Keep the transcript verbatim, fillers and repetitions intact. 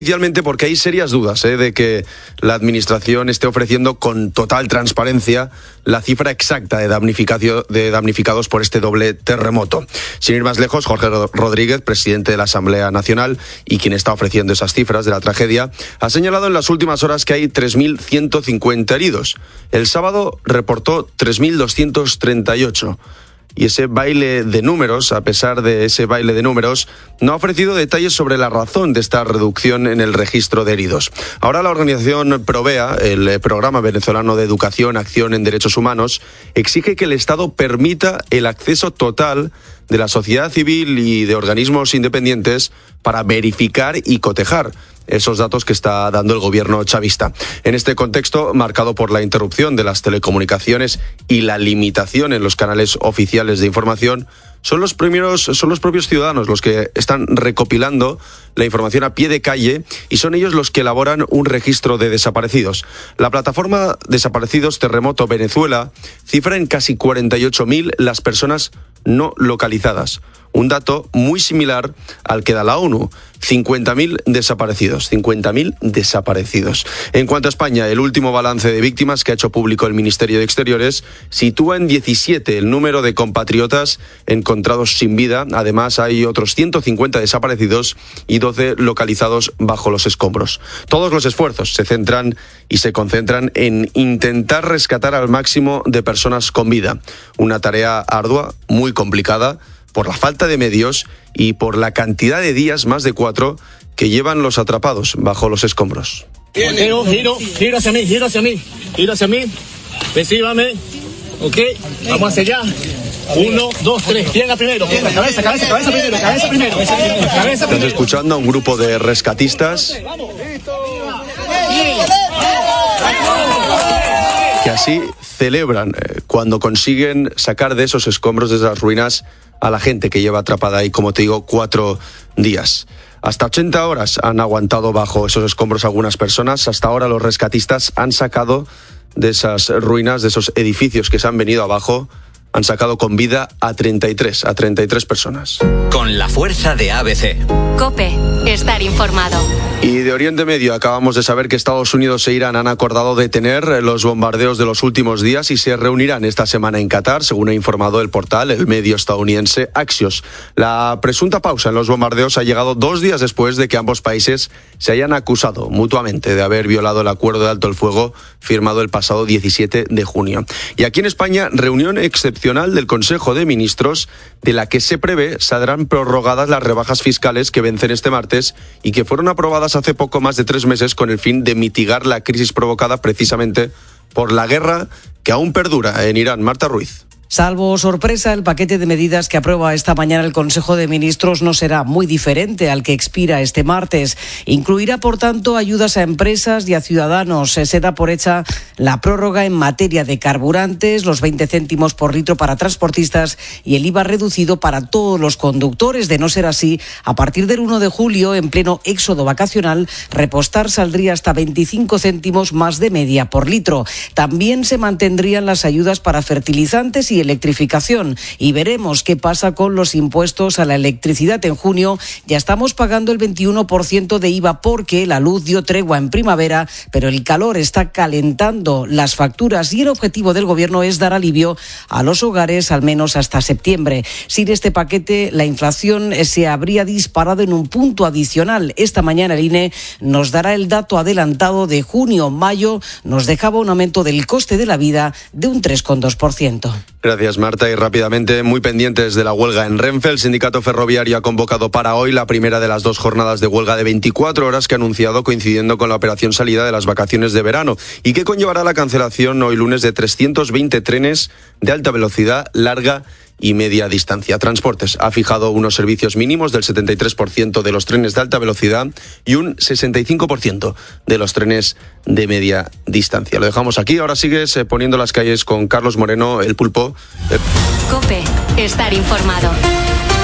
Especialmente porque hay serias dudas ¿eh? de que la Administración esté ofreciendo con total transparencia la cifra exacta de, damnificacio, de damnificados por este doble terremoto. Sin ir más lejos, Jorge Rodríguez, presidente de la Asamblea Nacional y quien está ofreciendo esas cifras de la tragedia, ha señalado en las últimas horas que hay tres mil ciento cincuenta heridos. El sábado reportó tres mil doscientos treinta y ocho. Y ese baile de números, a pesar de ese baile de números, no ha ofrecido detalles sobre la razón de esta reducción en el registro de heridos. Ahora la organización Provea, el Programa Venezolano de Educación, Acción en Derechos Humanos, exige que el Estado permita el acceso total de la sociedad civil y de organismos independientes para verificar y cotejar esos datos que está dando el gobierno chavista. En este contexto, marcado por la interrupción de las telecomunicaciones y la limitación en los canales oficiales de información, son los primeros, son los propios ciudadanos los que están recopilando la información a pie de calle y son ellos los que elaboran un registro de desaparecidos. La plataforma Desaparecidos Terremoto Venezuela cifra en casi cuarenta y ocho mil las personas no localizadas. Un dato muy similar al que da la ONU. cincuenta mil desaparecidos, cincuenta mil desaparecidos. En cuanto a España, el último balance de víctimas que ha hecho público el Ministerio de Exteriores sitúa en diecisiete el número de compatriotas encontrados sin vida. Además, hay otros ciento cincuenta desaparecidos y doce localizados bajo los escombros. Todos los esfuerzos se centran y se concentran en intentar rescatar al máximo de personas con vida. Una tarea ardua, muy complicada, por la falta de medios y por la cantidad de días, más de cuatro, que llevan los atrapados bajo los escombros. Giro, giro, giro hacia mí, giro hacia mí, giro hacia mí, recíbame, ok, vamos hacia allá. Uno, dos, tres, pierna primero, pierna, cabeza, cabeza, cabeza primero, cabeza primero, cabeza primero. Estás escuchando a un grupo de rescatistas que así celebran eh, cuando consiguen sacar de esos escombros, de esas ruinas, a la gente que lleva atrapada ahí, como te digo, cuatro días. Hasta ochenta horas han aguantado bajo esos escombros algunas personas. Hasta ahora los rescatistas han sacado de esas ruinas, de esos edificios que se han venido abajo, han sacado con vida a treinta y tres, a treinta y tres personas. Con la fuerza de A B C. COPE, estar informado. Y de Oriente Medio acabamos de saber que Estados Unidos e Irán han acordado detener los bombardeos de los últimos días y se reunirán esta semana en Qatar, según ha informado el portal, el medio estadounidense Axios. La presunta pausa en los bombardeos ha llegado dos días después de que ambos países se hayan acusado mutuamente de haber violado el acuerdo de alto el fuego firmado el pasado diecisiete de junio. Y aquí en España, reunión excepcional del Consejo de Ministros, de la que se prevé saldrán prorrogadas las rebajas fiscales que vencen este martes y que fueron aprobadas hace poco más de tres meses con el fin de mitigar la crisis provocada precisamente por la guerra que aún perdura en Irán. Marta Ruiz. Salvo sorpresa, el paquete de medidas que aprueba esta mañana el Consejo de Ministros no será muy diferente al que expira este martes. Incluirá, por tanto, ayudas a empresas y a ciudadanos. Se da por hecha la prórroga en materia de carburantes, los veinte céntimos por litro para transportistas y el I V A reducido para todos los conductores. De no ser así, a partir del uno de julio, en pleno éxodo vacacional, repostar saldría hasta veinticinco céntimos más de media por litro. También se mantendrían las ayudas para fertilizantes y electrificación. Y veremos qué pasa con los impuestos a la electricidad. En junio ya estamos pagando el veintiuno por ciento de I V A porque la luz dio tregua en primavera, pero el calor está calentando las facturas y el objetivo del gobierno es dar alivio a los hogares al menos hasta septiembre. Sin este paquete, la inflación se habría disparado en un punto adicional. Esta mañana el I N E nos dará el dato adelantado de junio. Mayo nos dejaba un aumento del coste de la vida de un tres coma dos por ciento. Gracias, Marta. Y rápidamente, muy pendientes de la huelga en Renfe, el sindicato ferroviario ha convocado para hoy la primera de las dos jornadas de huelga de veinticuatro horas que ha anunciado coincidiendo con la operación salida de las vacaciones de verano y que conllevará la cancelación hoy lunes de trescientos veinte trenes de alta velocidad, larga y media distancia. Transportes ha fijado unos servicios mínimos del setenta y tres por ciento de los trenes de alta velocidad y un sesenta y cinco por ciento de los trenes de media distancia. Lo dejamos aquí. Ahora sigues poniendo las calles con Carlos Moreno, el Pulpo. COPE, estar informado.